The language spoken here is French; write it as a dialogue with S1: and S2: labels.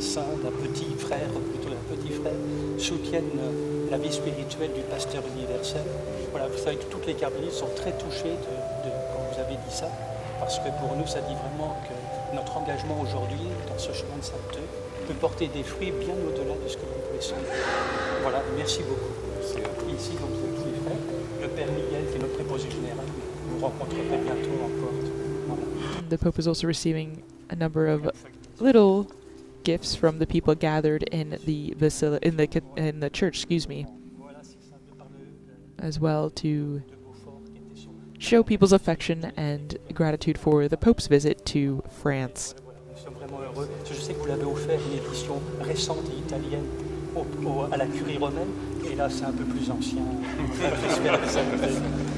S1: saint, d'un petit frère, plutôt d'un petit frère, soutiennent la vie spirituelle du pasteur universel. Voilà, vous savez que toutes les carmélites sont très touchées quand vous avez dit ça, parce que pour nous, ça dit vraiment que notre engagement aujourd'hui dans ce chemin de sainteté peut porter des fruits bien au-delà de ce que l'on pouvait sentir. Voilà, merci beaucoup. Ici, donc, vous êtes tous les frères. Le Père Miguel, qui est notre préposé général, vous rencontrerez bientôt en porte. Voilà.
S2: The Pope is also receiving a number of little gifts from the people gathered in the in the church, as well to show people's affection and gratitude for the Pope's visit to France.
S1: Nous sommes vraiment heureux. Je sais que vous l'avez offert une édition récente et italienne à la curie romaine, et là c'est un peu plus ancien. J'espère que ça vous plaît.